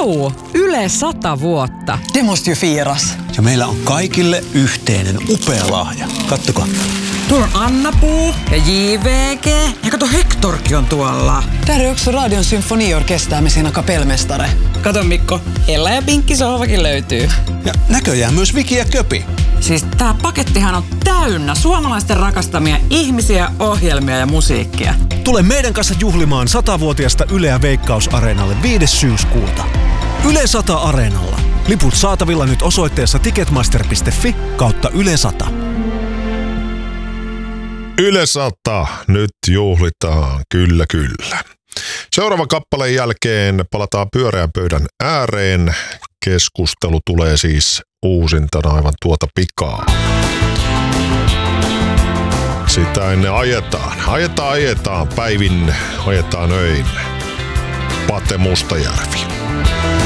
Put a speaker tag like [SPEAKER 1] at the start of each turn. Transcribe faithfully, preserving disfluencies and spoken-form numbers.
[SPEAKER 1] Vau! Yle sata vuotta.
[SPEAKER 2] Det måste ju firas.
[SPEAKER 3] Ja meillä on kaikille yhteinen upea lahja. Kattokaa.
[SPEAKER 1] Tuolla on Anna-Puu ja J V G. Ja kato, Hektorkin on tuolla.
[SPEAKER 2] Där är också Radion symfoniorkester med sina kapellmästare.
[SPEAKER 1] Kato Mikko, Ella ja Pinkki sohvakin löytyy.
[SPEAKER 3] Ja näköjään myös Viki ja Köpi.
[SPEAKER 1] Siis tää pakettihan on täynnä suomalaisten rakastamia ihmisiä, ohjelmia ja musiikkia.
[SPEAKER 3] Tule meidän kanssa juhlimaan satavuotiaasta Yleä Veikkaus-areenalle viides syyskuuta. Yle sata Areenalla. Liput saatavilla nyt osoitteessa ticketmaster piste fi kautta Yle sata.
[SPEAKER 4] Yle sata, nyt juhlitaan, kyllä kyllä. Seuraavan kappaleen jälkeen palataan pyöreän pöydän ääreen. Keskustelu tulee siis uusintana aivan tuota pikaa. Sitä ennen ajetaan. Ajetaan, ajetaan. Päivin ajetaan öin. Pate Mustajärvi.